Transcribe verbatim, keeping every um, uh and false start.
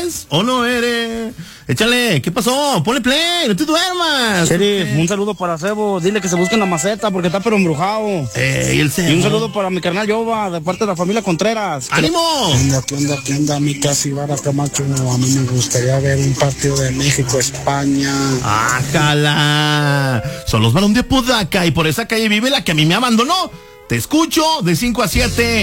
¿Eres o no eres? Échale, ¿qué pasó? Ponle play, no te duermas. Sheriff, un saludo para Cebo, dile que se busque en la maceta porque está pero embrujado. Ey, el Cebo. Y un saludo para mi carnal Yoba, de parte de la familia Contreras. ¡Ánimo! ¿Qué onda, qué onda, qué onda, mi casi vara Camacho? A mí me gustaría ver un partido de México-España. ¡Ájala! Son los Barón de Apodaca y por esa calle vive la que a mí me abandonó. Te escucho de cinco a siete.